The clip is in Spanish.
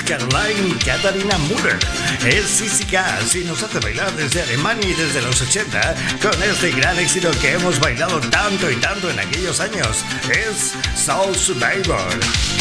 Caroline Katharina Müller. Es Sissy Cass y nos hace bailar desde Alemania y desde los 80 con este gran éxito que hemos bailado tanto y tanto en aquellos años. Es Soul Survivor.